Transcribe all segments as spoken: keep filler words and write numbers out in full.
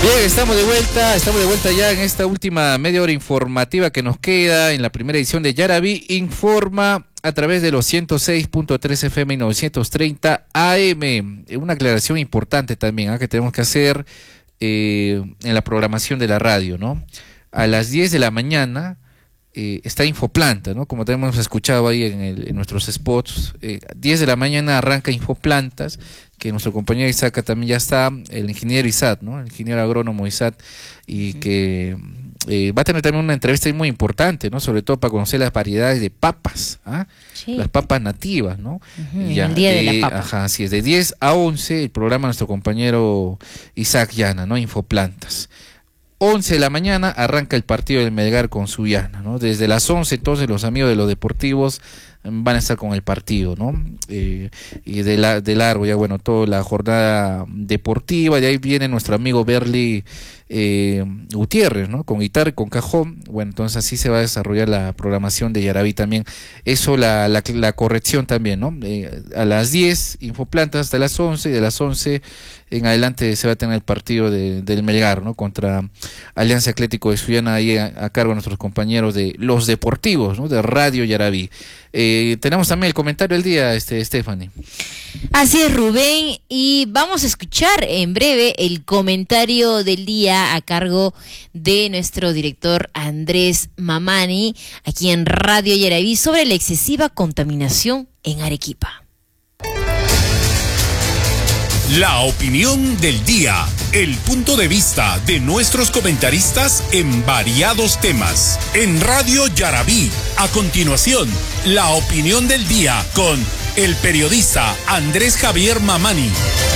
Bien, estamos de vuelta, estamos de vuelta ya en esta última media hora informativa que nos queda en la primera edición de Yaraví Informa a través de los ciento seis punto tres F M y novecientos treinta A M. Una aclaración importante también ¿eh? que tenemos que hacer eh, en la programación de la radio, ¿no? A las diez de la mañana eh, está Infoplanta, ¿no? Como tenemos escuchado ahí en, el, en nuestros spots, eh, diez de la mañana arranca Infoplantas, que nuestro compañero Isaac también ya está, el ingeniero Isaac, ¿no? El ingeniero agrónomo Isaac, y sí. que eh, va a tener también una entrevista muy importante, ¿no? Sobre todo para conocer las variedades de papas, ¿ah? Sí. Las papas nativas, ¿no? Uh-huh, y ya, el día de, de la papa. Ajá, así es, de diez a once el programa de nuestro compañero Isaac Llana, ¿no? Infoplantas. once de la mañana arranca el partido del Melgar con Subiana, ¿no? Desde las once entonces los amigos de los deportivos van a estar con el partido, ¿no? Eh, y de, la, de largo ya, bueno, toda la jornada deportiva, de ahí viene nuestro amigo Berly eh, Gutiérrez, ¿no? Con guitarra y con cajón, bueno, entonces así se va a desarrollar la programación de Yaraví también. Eso, la, la, la corrección también, ¿no? Eh, a las diez, Infoplantas hasta las once, y de las once en adelante se va a tener el partido de, del Melgar, ¿no? Contra Alianza Atlético de Subiana, ahí a, a cargo de nuestros compañeros de los deportivos, ¿no? De Radio Yaraví. Eh, tenemos también el comentario del día, este, Stephanie. Así es, Rubén, y vamos a escuchar en breve el comentario del día a cargo de nuestro director Andrés Mamani, aquí en Radio Yaraví, sobre la excesiva contaminación en Arequipa. La opinión del día, el punto de vista de nuestros comentaristas en variados temas. En Radio Yaraví, a continuación, la opinión del día con el periodista Andrés Javier Mamani.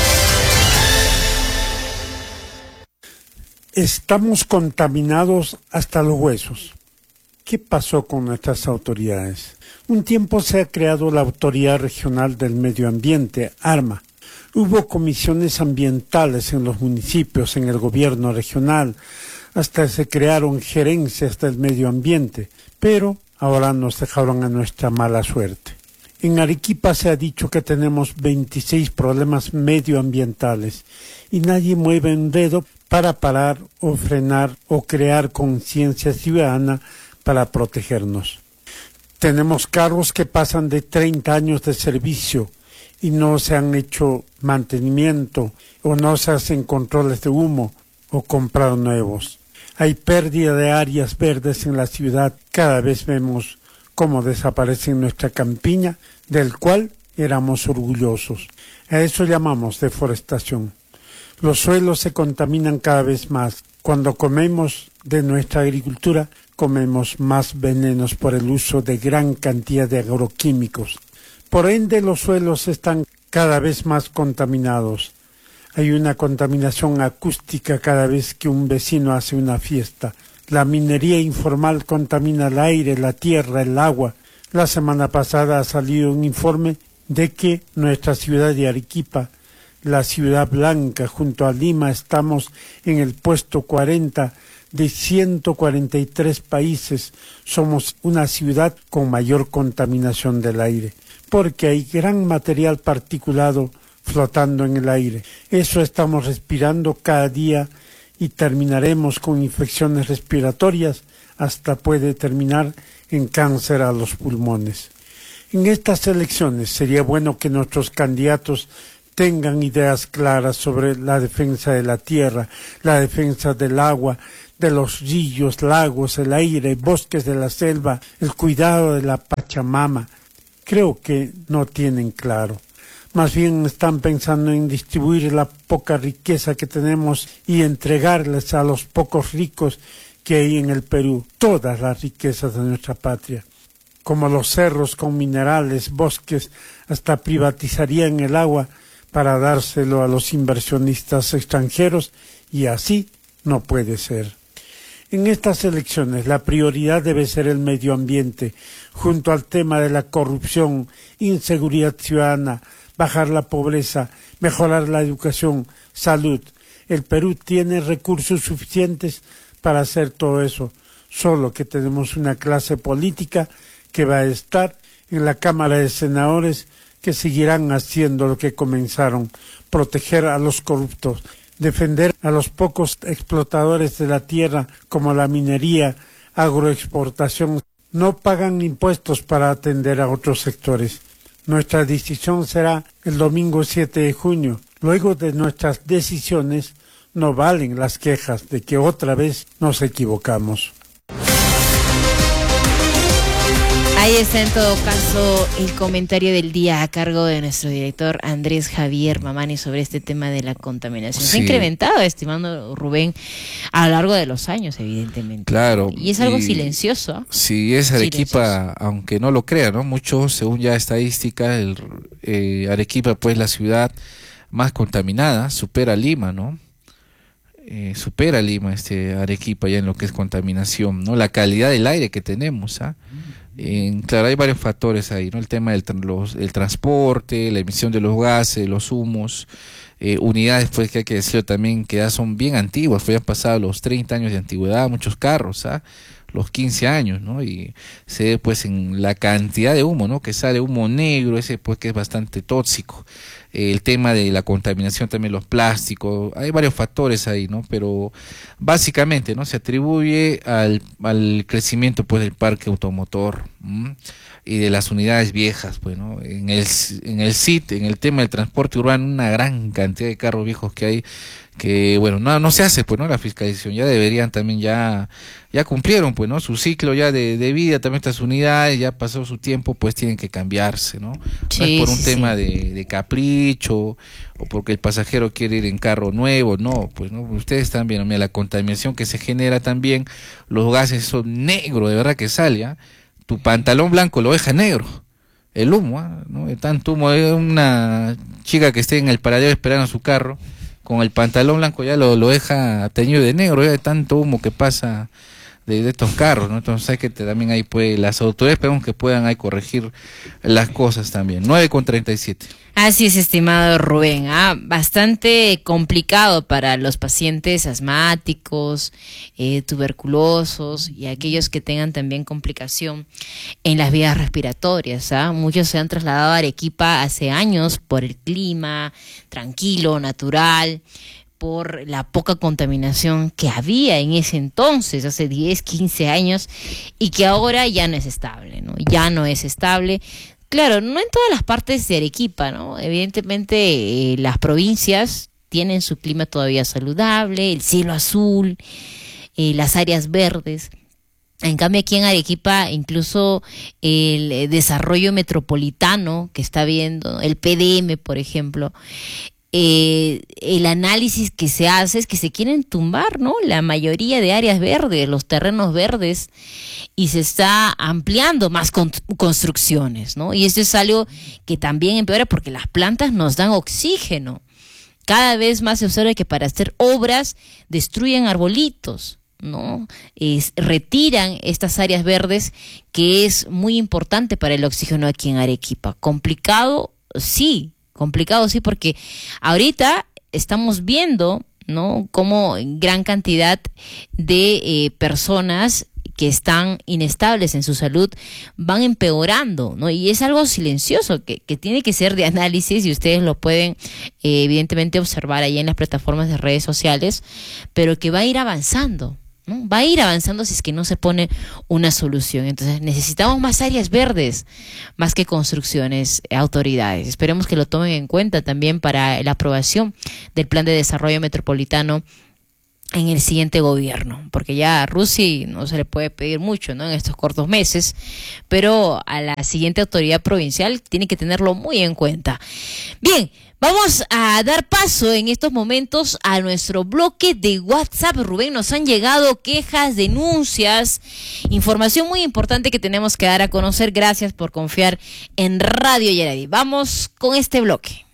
Estamos contaminados hasta los huesos. ¿Qué pasó con nuestras autoridades? Un tiempo se ha creado la Autoridad Regional del Medio Ambiente, ARMA. Hubo comisiones ambientales en los municipios, en el gobierno regional, hasta se crearon gerencias del medio ambiente, pero ahora nos dejaron a nuestra mala suerte. En Arequipa se ha dicho que tenemos veintiséis problemas medioambientales y nadie mueve un dedo para parar o frenar o crear conciencia ciudadana para protegernos. Tenemos carros que pasan de treinta años de servicio y no se han hecho mantenimiento o no se hacen controles de humo o comprar nuevos. Hay pérdida de áreas verdes en la ciudad. Cada vez vemos cómo desaparece nuestra campiña, del cual éramos orgullosos. A eso llamamos deforestación. Los suelos se contaminan cada vez más. Cuando comemos de nuestra agricultura, comemos más venenos por el uso de gran cantidad de agroquímicos. Por ende, los suelos están cada vez más contaminados. Hay una contaminación acústica cada vez que un vecino hace una fiesta. La minería informal contamina el aire, la tierra, el agua. La semana pasada ha salido un informe de que nuestra ciudad de Arequipa, la ciudad blanca junto a Lima, estamos en el puesto cuarenta de ciento cuarenta y tres países. Somos una ciudad con mayor contaminación del aire, porque hay gran material particulado flotando en el aire. Eso estamos respirando cada día y terminaremos con infecciones respiratorias, hasta puede terminar en cáncer a los pulmones. En estas elecciones sería bueno que nuestros candidatos tengan ideas claras sobre la defensa de la tierra, la defensa del agua, de los ríos, lagos, el aire, bosques de la selva, el cuidado de la Pachamama. Creo que no tienen claro. Más bien están pensando en distribuir la poca riqueza que tenemos y entregarles a los pocos ricos que hay en el Perú todas las riquezas de nuestra patria. Como los cerros con minerales, bosques, hasta privatizarían el agua para dárselo a los inversionistas extranjeros, y así no puede ser. En estas elecciones la prioridad debe ser el medio ambiente, junto al tema de la corrupción, inseguridad ciudadana, bajar la pobreza, mejorar la educación, salud. El Perú tiene recursos suficientes para hacer todo eso, solo que tenemos una clase política que va a estar en la Cámara de Senadores, que seguirán haciendo lo que comenzaron, proteger a los corruptos. defender a los pocos explotadores de la tierra como la minería, agroexportación. No pagan impuestos para atender a otros sectores. Nuestra decisión será el domingo siete de junio. Luego de nuestras decisiones, no valen las quejas de que otra vez nos equivocamos. Ahí está en todo caso el comentario del día a cargo de nuestro director Andrés Javier Mamani sobre este tema de la contaminación. Sí. Se ha incrementado, estimando Rubén, a lo largo de los años, evidentemente. Claro. Y es algo y, silencioso. ¿eh? Sí, es Arequipa, silencioso. Aunque no lo crean, ¿no? Muchos, según ya estadística, el, eh, Arequipa, pues la ciudad más contaminada, supera Lima, ¿no? Eh, supera Lima, este Arequipa ya en lo que es contaminación, ¿no? La calidad del aire que tenemos, ¿ah? Eh, claro, hay varios factores ahí, ¿no? El tema del los, el transporte, la emisión de los gases, los humos, eh, unidades, pues que hay que decirlo también, que ya son bien antiguas, pues ya han pasado los treinta años de antigüedad, muchos carros, ¿ah? Los quince años, ¿no? Y se ve pues en la cantidad de humo, ¿no? Que sale humo negro, ese pues que es bastante tóxico. Eh, el tema de la contaminación también, los plásticos, hay varios factores ahí, ¿no? Pero básicamente, ¿no? Se atribuye al, al crecimiento pues del parque automotor, ¿m? Y de las unidades viejas, pues, ¿no? En el, en el S I T, en el tema del transporte urbano, una gran cantidad de carros viejos que hay, que bueno, no, no se hace, pues, ¿no? La fiscalización, ya deberían también, ya, ya cumplieron, pues, ¿no? Su ciclo ya de, de vida, también estas unidades, ya pasó su tiempo, pues tienen que cambiarse, ¿no? Sí, no es por un sí, tema sí. De, de capricho, o porque el pasajero quiere ir en carro nuevo, no, pues, ¿no? Ustedes también, mira, la contaminación que se genera también, los gases son negros, de verdad que sale, ¿ah? Tu pantalón blanco lo deja negro, el humo, ¿eh? ¿no? Tanto humo, de una chica que esté en el paradero esperando su carro, con el pantalón blanco ya lo, lo deja teñido de negro, ya de tanto humo que pasa de, de estos carros, ¿no? Entonces hay que también ahí pues las autoridades esperamos que puedan ahí corregir las cosas también. nueve con treinta y siete. Así es, estimado Rubén, ¿ah? Bastante complicado para los pacientes asmáticos, eh, tuberculosos y aquellos que tengan también complicación en las vías respiratorias, ¿ah? Muchos se han trasladado a Arequipa hace años por el clima tranquilo, natural, por la poca contaminación que había en ese entonces, hace diez, quince años, y que ahora ya no es estable, ¿no? Ya no es estable. Claro, no en todas las partes de Arequipa, ¿no? Evidentemente eh, las provincias tienen su clima todavía saludable, el cielo azul, eh, las áreas verdes. En cambio aquí en Arequipa incluso el desarrollo metropolitano que está viendo, el P D M por ejemplo, Eh, el análisis que se hace es que se quieren tumbar, ¿no? La mayoría de áreas verdes, los terrenos verdes, y se está ampliando más con, construcciones, ¿no? Y esto es algo que también empeora porque las plantas nos dan oxígeno. Cada vez más se observa que para hacer obras destruyen arbolitos, ¿no? Es, retiran estas áreas verdes, que es muy importante para el oxígeno aquí en Arequipa. Complicado, sí. Complicado, sí, porque ahorita estamos viendo, ¿no?, cómo gran cantidad de eh, personas que están inestables en su salud van empeorando, ¿no? Y es algo silencioso que, que tiene que ser de análisis, y ustedes lo pueden eh, evidentemente observar ahí en las plataformas de redes sociales, pero que va a ir avanzando, ¿no? Va a ir avanzando si es que no se pone una solución. Entonces necesitamos más áreas verdes, más que construcciones, eh, autoridades. Esperemos que lo tomen en cuenta también para la aprobación del Plan de Desarrollo Metropolitano en el siguiente gobierno, porque ya a Rusia no se le puede pedir mucho, ¿no?, en estos cortos meses, pero a la siguiente autoridad provincial tiene que tenerlo muy en cuenta. Bien, vamos a dar paso en estos momentos a nuestro bloque de WhatsApp. Rubén, nos han llegado quejas, denuncias, información muy importante que tenemos que dar a conocer. Gracias por confiar en Radio Yaraví. Vamos con este bloque.